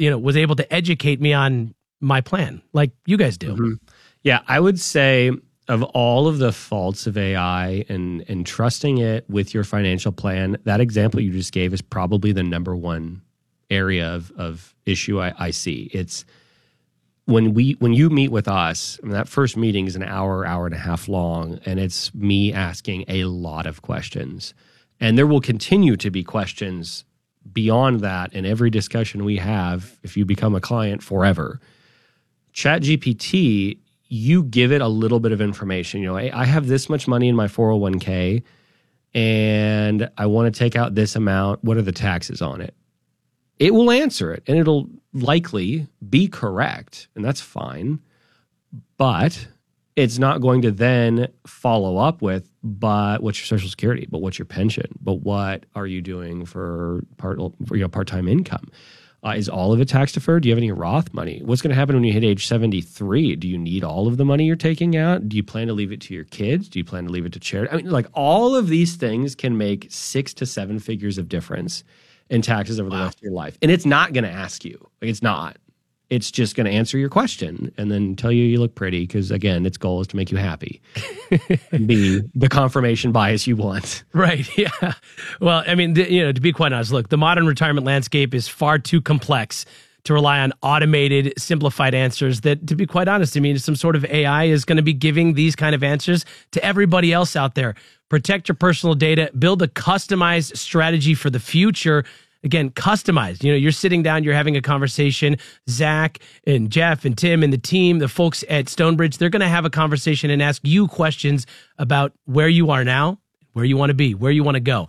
was able to educate me on my plan like you guys do. Mm-hmm. Yeah, I would say of all of the faults of AI and trusting it with your financial plan, that example you just gave is probably the number one area of issue I see. It's when you meet with us, that first meeting is an hour and a half long, and it's me asking a lot of questions. And there will continue to be questions beyond that in every discussion we have if you become a client forever. ChatGPT, you give it a little bit of information. I have this much money in my 401k, and I want to take out this amount. What are the taxes on it? It will answer it, and it'll likely be correct, and that's fine. But it's not going to then follow up with, but what's your Social Security? But what's your pension? But what are you doing for part-time income? Is all of it tax deferred? Do you have any Roth money? What's going to happen when you hit age 73? Do you need all of the money you're taking out? Do you plan to leave it to your kids? Do you plan to leave it to charity? I mean, all of these things can make 6 to 7 figures of difference in taxes over the rest of your life. And it's not going to ask you. It's not. It's just going to answer your question and then tell you look pretty because, again, its goal is to make you happy and be the confirmation bias you want. Right, yeah. Well, I mean, to be quite honest, look, the modern retirement landscape is far too complex to rely on automated, simplified answers that, to be quite honest, some sort of AI is going to be giving these kind of answers to everybody else out there. Protect your personal data, build a customized strategy for the future. Again, customized. You're sitting down, you're having a conversation. Zach and Jeff and Tim and the team, the folks at Stonebridge, they're going to have a conversation and ask you questions about where you are now, where you want to be, where you want to go.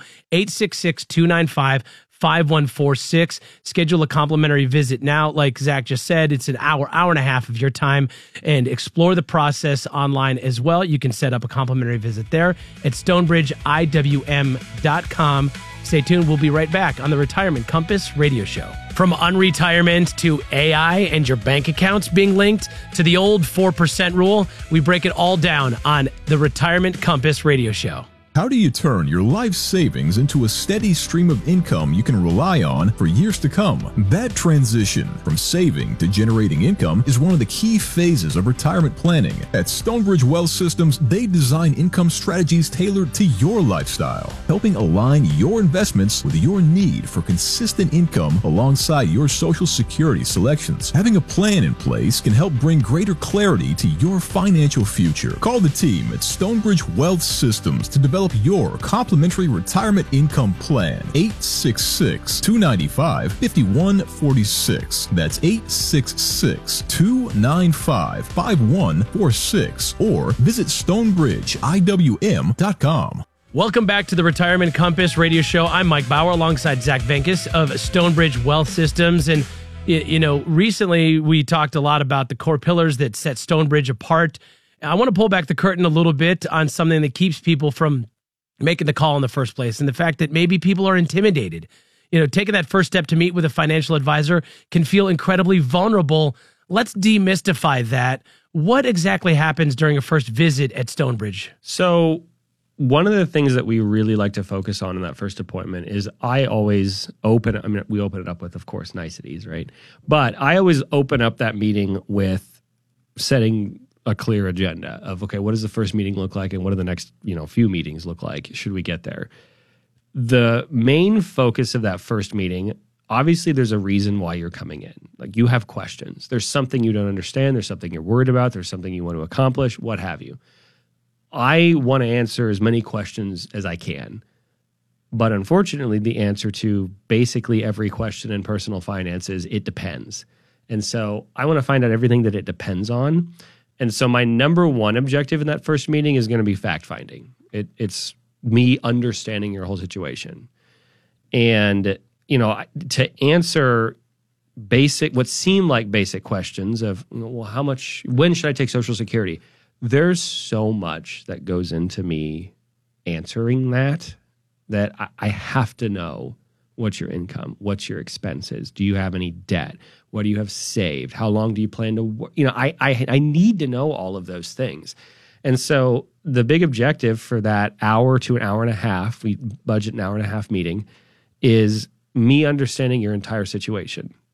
866-295-5146. Schedule a complimentary visit now. Like Zach just said, it's an hour and a half of your time, and explore the process online as well. You can set up a complimentary visit there at stonebridgeiwm.com. Stay tuned. We'll be right back on the Retirement Compass radio show. From unretirement to AI and your bank accounts being linked to the old 4% rule, we break it all down on the Retirement Compass radio show. How do you turn your life savings into a steady stream of income you can rely on for years to come? That transition from saving to generating income is one of the key phases of retirement planning. At Stonebridge Wealth Systems, they design income strategies tailored to your lifestyle, helping align your investments with your need for consistent income alongside your Social Security selections. Having a plan in place can help bring greater clarity to your financial future. Call the team at Stonebridge Wealth Systems to develop your complimentary retirement income plan. 866-295-5146. That's 866-295-5146. Or visit StonebridgeIWM.com. Welcome back to the Retirement Compass radio show. I'm Mike Bauer alongside Zach Venkis of Stonebridge Wealth Systems. And, recently we talked a lot about the core pillars that set Stonebridge apart. I want to pull back the curtain a little bit on something that keeps people from making the call in the first place, and the fact that maybe people are intimidated. Taking that first step to meet with a financial advisor can feel incredibly vulnerable. Let's demystify that. What exactly happens during a first visit at Stonebridge? So one of the things that we really like to focus on in that first appointment is we open it up with, of course, niceties, right? But I always open up that meeting with setting a clear agenda of, okay, what does the first meeting look like and what do the next, few meetings look like should we get there? The main focus of that first meeting, obviously there's a reason why you're coming in. Like, you have questions. There's something you don't understand. There's something you're worried about. There's something you want to accomplish, what have you. I want to answer as many questions as I can. But unfortunately, the answer to basically every question in personal finance is it depends. And so I want to find out everything that it depends on. And so my number one objective in that first meeting is going to be fact-finding. It's me understanding your whole situation. And, to answer what seem like basic questions of, when should I take Social Security? There's so much that goes into me answering that I have to know what's your income, what's your expenses, do you have any debt, what do you have saved, how long do you plan to work? I need to know all of those things. And so the big objective for that hour to an hour and a half, we budget an hour and a half meeting, is me understanding your entire situation.